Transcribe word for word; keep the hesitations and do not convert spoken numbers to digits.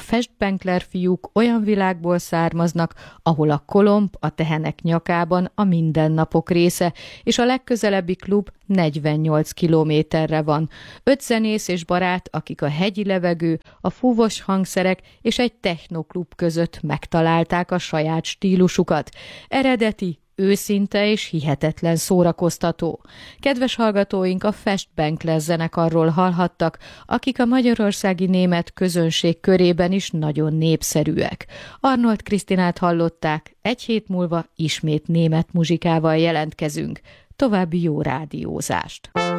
Festbenkler fiúk olyan világból származnak, ahol a kolomb a tehenek nyakában a mindennapok része, és a legközelebbi klub negyvennyolc kilométerre van. Öt zenész és barát, akik a hegyi levegő, a fúvos hangszerek és egy technoklub között megtalálták a saját stílusukat. Eredeti, őszinte és hihetetlen szórakoztató. Kedves hallgatóink, a Festbenkler zenekarról hallhattak, akik a magyarországi német közönség körében is nagyon népszerűek. Arnold Krisztinát hallották, egy hét múlva ismét német muzsikával jelentkezünk. További jó rádiózást!